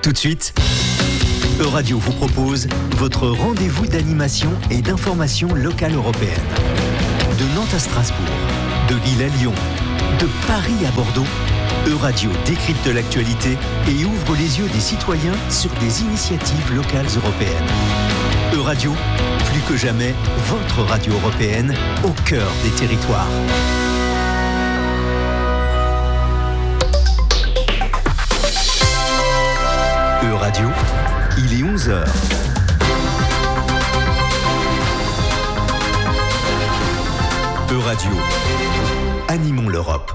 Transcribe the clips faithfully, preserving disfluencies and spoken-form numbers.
Tout de suite, Euradio vous propose votre rendez-vous d'animation et d'information locale européenne. De Nantes à Strasbourg, de Lille à Lyon, de Paris à Bordeaux, Euradio décrypte l'actualité et ouvre les yeux des citoyens sur des initiatives locales européennes. Euradio, plus que jamais, votre radio européenne au cœur des territoires. Euradio, il est onze heures. Euradio, animons l'Europe.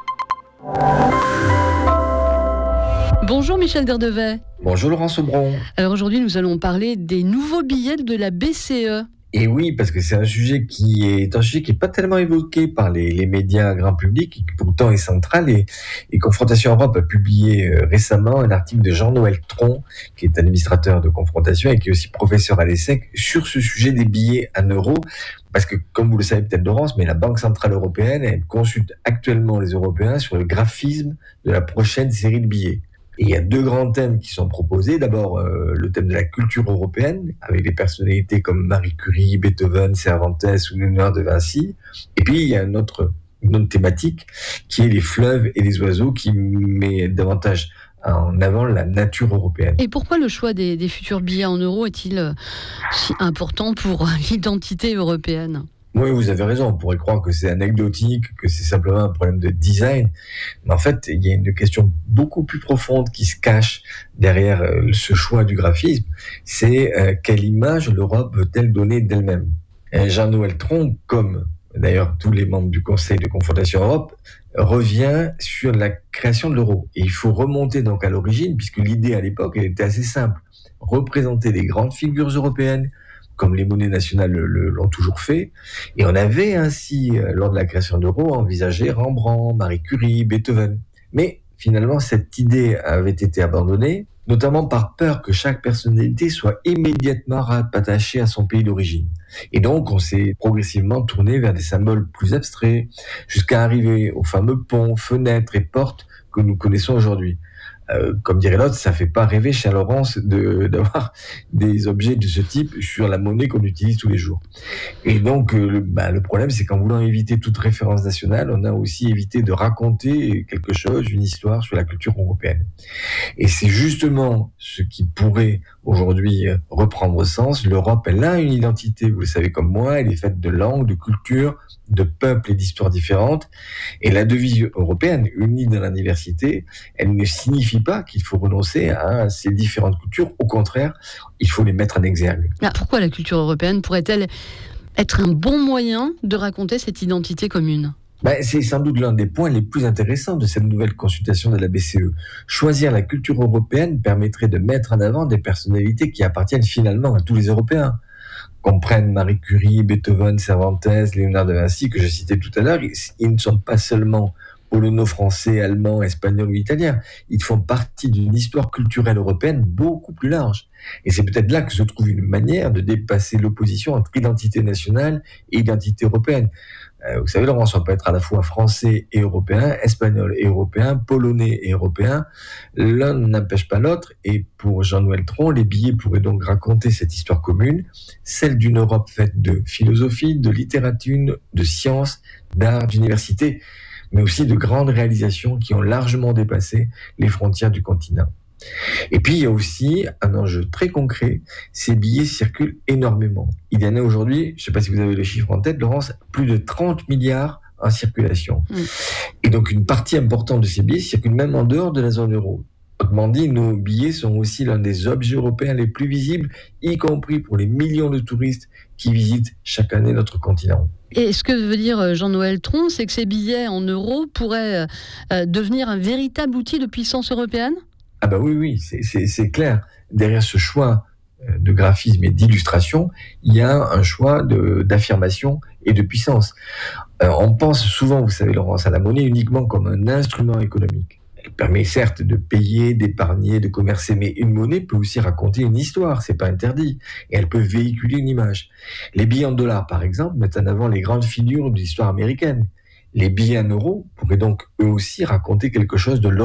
Bonjour Michel Derdevet. Bonjour Laurent Sobron. Alors aujourd'hui nous allons parler des nouveaux billets de la B C E. Et oui, parce que c'est un sujet qui est un sujet qui est pas tellement évoqué par les, les médias grand public, et qui pourtant est central. Et, et Confrontation Europe a publié euh, récemment un article de Jean-Noël Tron, qui est administrateur de Confrontation et qui est aussi professeur à l'ESSEC, sur ce sujet des billets en euros. Parce que, comme vous le savez peut-être Laurence, mais la Banque Centrale Européenne, elle consulte actuellement les Européens sur le graphisme de la prochaine série de billets. Et il y a deux grands thèmes qui sont proposés. D'abord, euh, le thème de la culture européenne, avec des personnalités comme Marie Curie, Beethoven, Cervantes ou Léonard de Vinci. Et puis, il y a une autre, une autre thématique qui est les fleuves et les oiseaux, qui met davantage en avant la nature européenne. Et pourquoi le choix des, des futurs billets en euros est-il si important pour l'identité européenne ? Oui, vous avez raison. On pourrait croire que c'est anecdotique, que c'est simplement un problème de design. Mais en fait, il y a une question beaucoup plus profonde qui se cache derrière ce choix du graphisme. C'est euh, quelle image l'Europe veut-elle donner d'elle-même ? Et Jean-Noël Tron, comme d'ailleurs tous les membres du Conseil de Confrontation Europe, revient sur la création de l'euro. Et il faut remonter donc à l'origine, puisque l'idée à l'époque, elle était assez simple. Représenter les grandes figures européennes, comme les monnaies nationales le, le, l'ont toujours fait. Et on avait ainsi, lors de la création de l'euro, envisagé Rembrandt, Marie Curie, Beethoven. Mais finalement, cette idée avait été abandonnée, notamment par peur que chaque personnalité soit immédiatement rattachée à son pays d'origine. Et donc, on s'est progressivement tourné vers des symboles plus abstraits, jusqu'à arriver aux fameux ponts, fenêtres et portes que nous connaissons aujourd'hui. Euh, comme dirait l'autre, ça fait pas rêver chez Laurence de, d'avoir des objets de ce type sur la monnaie qu'on utilise tous les jours. Et donc, euh, le, bah, le problème, c'est qu'en voulant éviter toute référence nationale, on a aussi évité de raconter quelque chose, une histoire sur la culture européenne. Et c'est justement ce qui pourrait aujourd'hui reprendre sens. L'Europe, elle a une identité, vous le savez comme moi, elle est faite de langues, de cultures, de peuples et d'histoires différentes. Et la devise européenne, unie dans la diversité, elle ne signifie pas qu'il faut renoncer à ces différentes cultures. Au contraire, il faut les mettre en exergue. Ah, pourquoi la culture européenne pourrait-elle être un bon moyen de raconter cette identité commune ? Ben, c'est sans doute l'un des points les plus intéressants de cette nouvelle consultation de la B C E. Choisir la culture européenne permettrait de mettre en avant des personnalités qui appartiennent finalement à tous les Européens. Qu'on prenne Marie Curie, Beethoven, Cervantes, Léonard de Vinci, que je citais tout à l'heure, ils ne sont pas seulement polono-français, allemands, espagnols ou italiens. Ils font partie d'une histoire culturelle européenne beaucoup plus large. Et c'est peut-être là que se trouve une manière de dépasser l'opposition entre identité nationale et identité européenne. Euh, vous savez, Laurence, on peut être à la fois français et européen, espagnol et européen, polonais et européen. L'un n'empêche pas l'autre. Et pour Jean-Noël Tron, les billets pourraient donc raconter cette histoire commune, celle d'une Europe faite de philosophie, de littérature, de sciences, d'art, d'université, mais aussi de grandes réalisations qui ont largement dépassé les frontières du continent. Et puis, il y a aussi un enjeu très concret, ces billets circulent énormément. Il y en a aujourd'hui, je ne sais pas si vous avez le chiffre en tête, Laurence, plus de trente milliards en circulation. Mmh. Et donc, une partie importante de ces billets circulent même en dehors de la zone euro. Autrement dit, nos billets sont aussi l'un des objets européens les plus visibles, y compris pour les millions de touristes qui visitent chaque année notre continent. Et ce que veut dire Jean-Noël Tron, c'est que ces billets en euros pourraient euh, devenir un véritable outil de puissance européenne ? Ah bah oui, oui, c'est, c'est, c'est clair. Derrière ce choix de graphisme et d'illustration, il y a un choix de, d'affirmation et de puissance. Euh, on pense souvent, vous savez Laurence, à la monnaie uniquement comme un instrument économique. Elle permet certes de payer, d'épargner, de commercer, mais une monnaie peut aussi raconter une histoire, c'est pas interdit, et elle peut véhiculer une image. Les billets en dollars, par exemple, mettent en avant les grandes figures de l'histoire américaine. Les billets en euros pourraient donc eux aussi raconter quelque chose de l'Europe.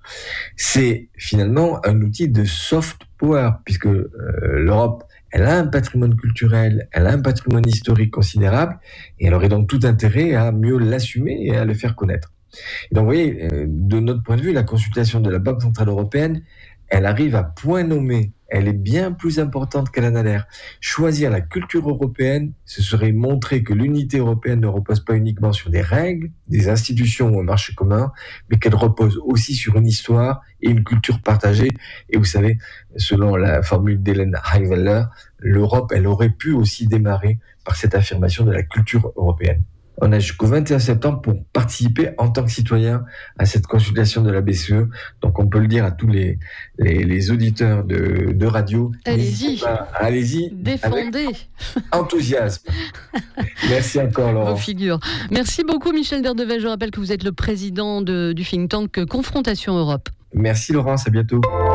C'est finalement un outil de soft power, puisque euh, l'Europe, elle a un patrimoine culturel, elle a un patrimoine historique considérable, et elle aurait donc tout intérêt à mieux l'assumer et à le faire connaître. Et donc, vous voyez, euh, de notre point de vue, la consultation de la Banque Centrale Européenne, elle arrive à point nommé. Elle est bien plus importante qu'elle en a l'air. Choisir la culture européenne, ce serait montrer que l'unité européenne ne repose pas uniquement sur des règles, des institutions ou un marché commun, mais qu'elle repose aussi sur une histoire et une culture partagée. Et vous savez, selon la formule d'Hélène Heiweller, l'Europe, elle aurait pu aussi démarrer par cette affirmation de la culture européenne. On a jusqu'au vingt et un septembre pour participer en tant que citoyen à cette consultation de la B C E. Donc, on peut le dire à tous les, les, les auditeurs de, de radio. Allez-y. Pas, allez-y. Défendez. Enthousiasme. Merci encore, Laurent. Vos figures. Merci beaucoup, Michel Derdevel. Je rappelle que vous êtes le président de, du think tank Confrontation Europe. Merci, Laurence. À bientôt.